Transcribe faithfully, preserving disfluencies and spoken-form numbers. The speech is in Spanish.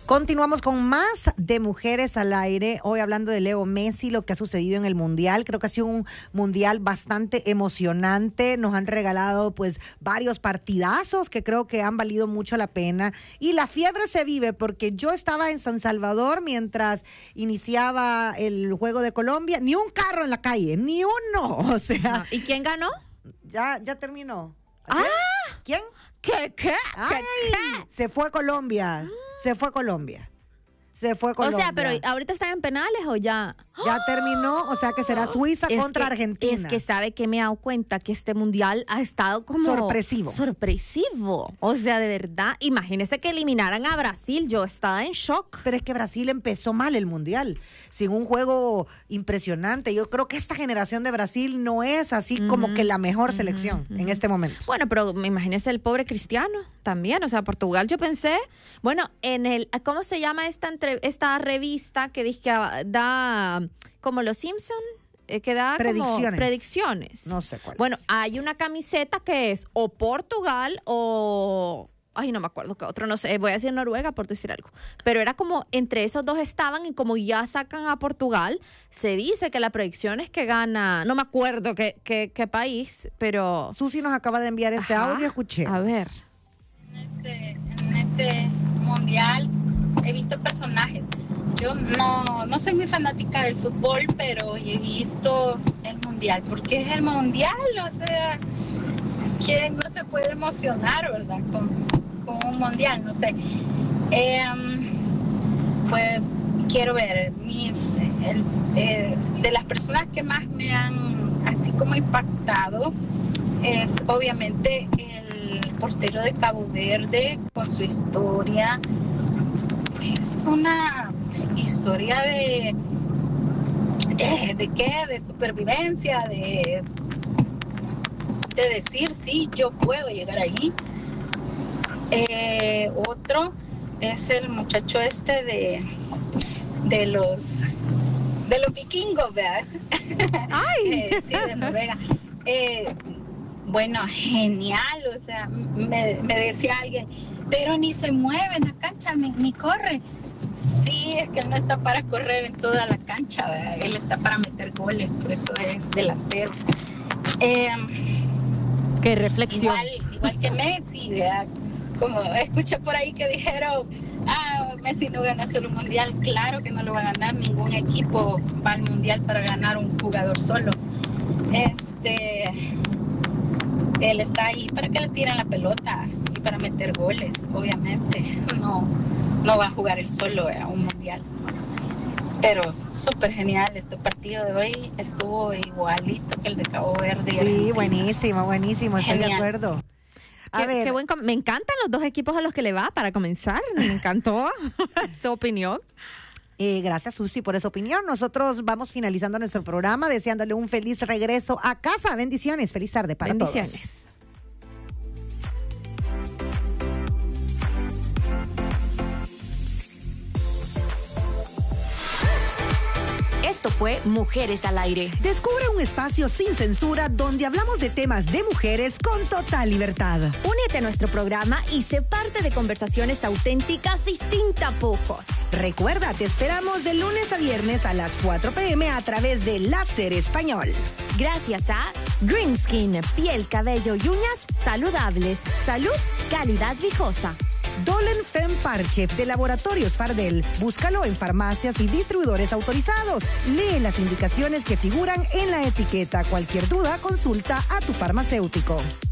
Continuamos con más de Mujeres al Aire. Hoy hablando de Leo Messi, lo que ha sucedido en el Mundial. Creo que ha sido un Mundial bastante emocionante. Nos han regalado pues varios partidazos que creo que han valido mucho la pena. Y la fiebre se vive porque yo estaba en San Salvador mientras iniciaba el juego de Colombia. Ni un carro en la calle, ni uno. O sea, ¿y quién ganó? Ya, ya terminó. ¿Quién? Ah, ¿quién? ¿Qué, qué? Ay, ¿Qué, qué? Se fue Colombia. Se fue Colombia. Se fue Colombia. O sea, pero ¿ahorita están en penales o ya? Ya terminó, o sea que será Suiza es contra que, Argentina. Es que sabe que me he dado cuenta que este mundial ha estado como... Sorpresivo. Sorpresivo. O sea, de verdad, imagínese que eliminaran a Brasil. Yo estaba en shock. Pero es que Brasil empezó mal el mundial, sin un juego impresionante. Yo creo que esta generación de Brasil no es así uh-huh, como que la mejor selección uh-huh, en uh-huh. este momento. Bueno, pero imagínese el pobre Cristiano también. O sea, Portugal yo pensé... Bueno, en el... ¿Cómo se llama esta, entre, esta revista que dice que da... como los Simpson, eh, que da predicciones. Como predicciones. No sé cuál. Bueno, es. hay una camiseta que es o Portugal o... Ay, no me acuerdo qué otro, no sé, voy a decir Noruega por decir algo. Pero era como, entre esos dos estaban y como ya sacan a Portugal, se dice que la predicción es que gana, no me acuerdo qué, qué, qué país, pero... Susi nos acaba de enviar este Ajá. audio, escuché. A ver. En este, en este mundial he visto personajes. Yo no, no soy muy fanática del fútbol, pero he visto el mundial, porque es el mundial, o sea, ¿quién no se puede emocionar, verdad, con, con un mundial? No sé. Eh, pues quiero ver, mis, el, eh, de las personas que más me han así como impactado, es obviamente el portero de Cabo Verde, con su historia. Es una historia de, de, de qué, de supervivencia, de, de decir, sí, yo puedo llegar ahí. Eh, otro es el muchacho este de, de los de los vikingos, ¿verdad? ¡Ay! eh, sí, de Noruega. Eh, bueno, genial, o sea, me, me decía alguien, pero ni se mueve en la cancha, ni, ni corre. Sí, es que él no está para correr en toda la cancha, ¿verdad? Él está para meter goles, por eso es delantero. Eh, ¡Qué reflexión! Igual, igual que Messi, ¿verdad? Como escuché por ahí que dijeron, ah, Messi no gana solo un mundial. Claro que no lo va a ganar, ningún equipo va al mundial para ganar un jugador solo. Este, él está ahí para que le tiren la pelota y para meter goles, obviamente. No, no va a jugar él solo a un mundial. Pero súper genial, este partido de hoy estuvo igualito que el de Cabo Verde. Sí, Argentina. buenísimo, buenísimo, estoy Genial. de acuerdo. A Qué, ver. qué buen com- me encantan los dos equipos a los que le va, para comenzar. Me encantó su opinión. Eh, gracias, Susi, por esa opinión. Nosotros vamos finalizando nuestro programa, deseándole un feliz regreso a casa. Bendiciones, feliz tarde para Bendiciones. todos. Esto fue Mujeres al Aire. Descubre un espacio sin censura donde hablamos de temas de mujeres con total libertad. Únete a nuestro programa y sé parte de conversaciones auténticas y sin tapujos. Recuerda, te esperamos de lunes a viernes a las cuatro p.m. a través de Láser Español. Gracias a Greenskin, piel, cabello y uñas saludables. Salud, calidad viejosa. Dolen Fem Parchef de Laboratorios Fardel. Búscalo en farmacias y distribuidores autorizados. Lee las indicaciones que figuran en la etiqueta. Cualquier duda, consulta a tu farmacéutico.